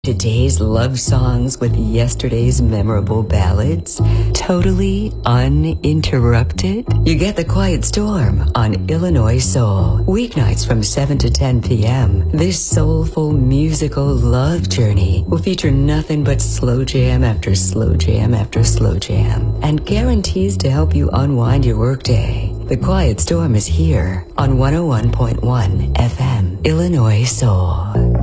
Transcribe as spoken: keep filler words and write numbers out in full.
Today's love songs with yesterday's memorable ballads, totally uninterrupted. You get The Quiet Storm on Illinois Soul. Weeknights from seven to ten p.m. This soulful musical love journey will feature nothing but slow jam after slow jam after slow jam, and guarantees to help you unwind your workday. The Quiet Storm is here on one oh one point one F M, Illinois Soul.